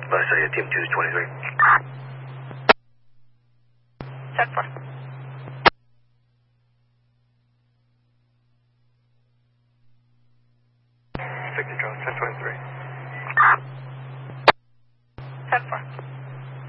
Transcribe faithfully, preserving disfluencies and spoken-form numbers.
Bus area team two twenty-three. Check four. Take control, ten twenty-three.